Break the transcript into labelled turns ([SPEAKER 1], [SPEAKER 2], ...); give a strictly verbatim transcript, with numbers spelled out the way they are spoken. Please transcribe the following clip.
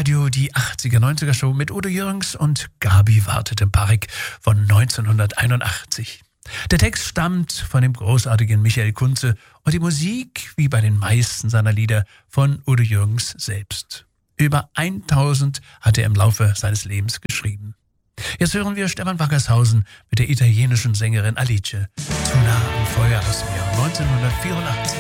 [SPEAKER 1] Radio die achtziger neunziger Show mit Udo Jürgens und Gabi wartet im Park von neunzehnhunderteinundachtzig. Der Text stammt von dem großartigen Michael Kunze und die Musik, wie bei den meisten seiner Lieder, von Udo Jürgens selbst. Über tausend hat er im Laufe seines Lebens geschrieben. Jetzt hören wir Stefan Wackershausen mit der italienischen Sängerin Alice. Zu nah am Feuer aus dem Jahr neunzehnhundertvierundachtzig.